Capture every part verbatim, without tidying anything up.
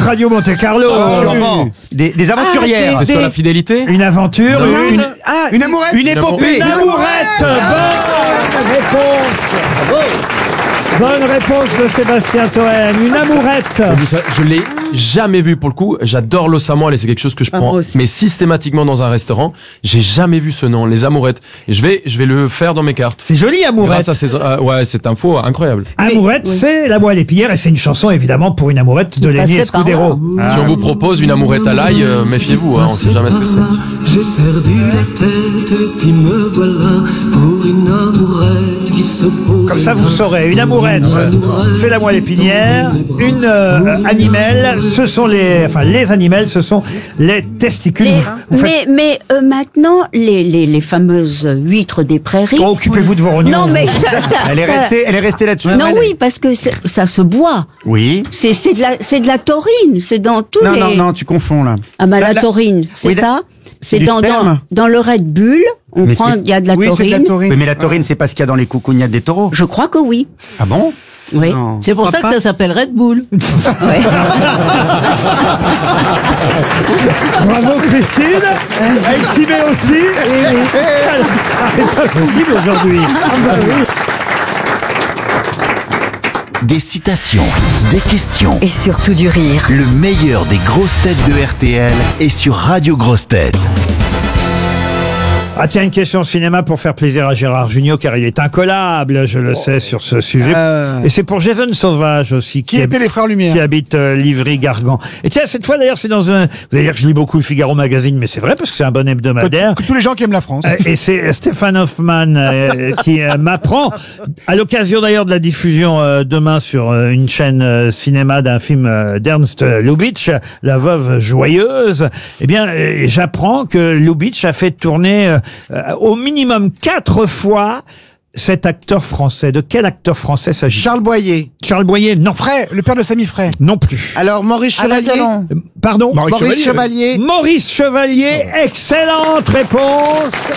Radio Monte Carlo. Oh, sûrement. Des, des aventurières. Ah, C'est sur la fidélité. Une aventure, Non. une, Ah, Une amourette. Une épopée. une amourette. Bonne réponse. Bonne réponse de Sébastien Toen. Une amourette. Vous savez, Je l'ai jamais vu pour le coup. J'adore l'os à moelle et c'est quelque chose que je Ah, prends, moi aussi. mais systématiquement dans un restaurant. J'ai jamais vu ce nom, les amourettes. Et je vais, je vais le faire dans mes cartes. C'est joli, amourette. Grâce à ces, euh, ouais, cette info incroyable. Amourette, oui. c'est La Moelle Épinière et c'est une chanson évidemment pour une amourette de Lenny passait par Escudero. là. Si on vous propose une amourette à l'ail, euh, méfiez-vous, hein, on sait jamais ce que c'est. J'ai perdu la tête et puis me voilà pour une amourette qui se pose. Comme ça, vous saurez. Une amourette, c'est La Moelle Épinière. Une euh, animelle, ce sont les, enfin les animelles, ce sont les testicules. Les- Vous faites- mais mais euh, maintenant, les, les, les fameuses huîtres des prairies. Oh, occupez-vous de vos rognons. non, mais ça, ça- Elle est ça- restée, elle est restée là-dessus. Non, oui, parce que c'est- ça se boit. Oui. C'est c'est de la c'est de la taurine. C'est dans tous Non, les. non, non, tu confonds là. Ah bah La- la, la- taurine, c'est Oui, ça. C'est du dans, dans sperme. dans le Red Bull. On Mais prend, c'est- il y a de la oui, c'est de la taurine. taurine. Oui, mais la taurine, c'est pas ce qu'il y a dans les coucougnettes des taureaux. Je crois que oui. Ah bon? Oui. Non. C'est pour ça que ça s'appelle Red Bull. Ouais. Bravo Christine. Elle s'y met aussi. C'est pas possible aujourd'hui. Des citations, des questions. Et surtout du rire. Le meilleur des grosses têtes de R T L est sur Radio Grosses Têtes. Ah tiens, une question cinéma pour faire plaisir à Gérard Jugnot, car il est incollable, je le sais, sur ce sujet. Euh. Et c'est pour Jason Sauvage aussi, qui, Qui étaient les frères Lumière? qui habite euh, Livry-Gargan. Et tiens, cette fois d'ailleurs, c'est dans un... Vous allez dire que je lis beaucoup le Figaro Magazine, mais c'est vrai, parce que c'est un bon hebdomadaire. Que tous les gens qui aiment la France. Euh, Et c'est Stéphane Hoffman euh, qui euh, m'apprend, à l'occasion d'ailleurs de la diffusion euh, demain sur euh, une chaîne euh, cinéma d'un film euh, d'Ernst Lubitsch, La Veuve Joyeuse, eh bien, euh, j'apprends que Lubitsch a fait tourner euh, euh, au minimum quatre fois cet acteur français. De quel acteur français s'agit-il? Charles Boyer. Charles Boyer, non. Frère, le père de Samy Frey. Non plus. Alors, Maurice Alain Chevalier. Delon. Euh, Pardon? Maurice Chevalier. Maurice Chevalier, excellente réponse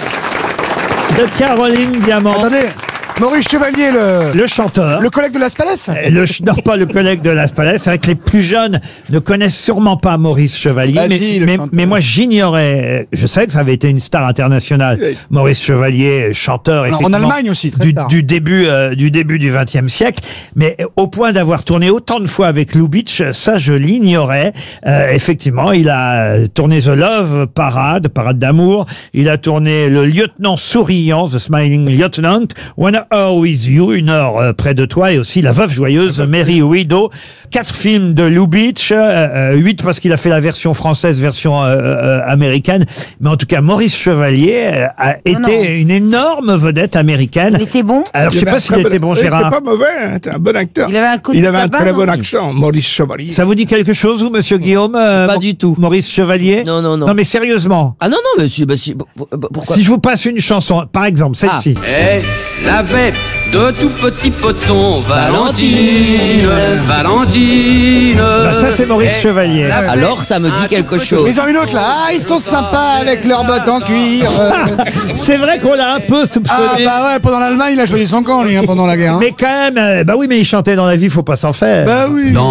de Caroline Diamant. Attendez, Maurice Chevalier, le, Le chanteur. le collègue de Las Palais. Le, ch- non, pas le collègue de Las Palais. C'est vrai que les plus jeunes ne connaissent sûrement pas Maurice Chevalier. Bah mais, si, le mais, chanteur. mais moi, j'ignorais. Je savais que ça avait été une star internationale. Oui. Maurice Chevalier, chanteur. En effectivement, Allemagne aussi, très du, star. du début, euh, du début du vingtième siècle. Mais au point d'avoir tourné autant de fois avec Lubitsch, ça, je l'ignorais. Euh, effectivement, il a tourné The Love Parade, Parade d'amour. Il a tourné Le Lieutenant Souriant, The Smiling Lieutenant. One Hour With You, Une heure euh, près de toi, et aussi La Veuve Joyeuse, Mary Widow. Quatre films de Lubitsch, euh, euh, huit parce qu'il a fait la version française, version euh, euh, américaine. Mais en tout cas, Maurice Chevalier euh, a été non. une énorme vedette américaine. Il était bon. Alors, je sais pas s'il était bon, Il Gérard. était pas mauvais, hein, c'était un bon acteur. Il avait un coup de Il avait un tabac, très non bon accent, Maurice Chevalier. Ça vous dit quelque chose, vous, monsieur Guillaume euh, Pas Mo- du tout. Maurice Chevalier? Non, non, non. Non, mais sérieusement. Ah non, non, monsieur, bah, si, bah, bah, pourquoi Si je vous passe une chanson, par exemple, celle-ci. Eh, la bête de tout petit poton, Valentine, Valentine. Bah, ça, c'est Maurice Eh, Chevalier. la Alors, ça me dit quelque chose. Ils ont une autre là. Ah, ils sont sympas avec leurs bottes en cuir. Euh, C'est vrai qu'on l'a un peu ah, soupçonné. bah ouais, pendant l'Allemagne, il a choisi son camp, lui, hein, pendant la guerre. hein. Mais quand même, euh, bah oui, mais il chantait dans la vie, faut pas s'en faire. Bah oui.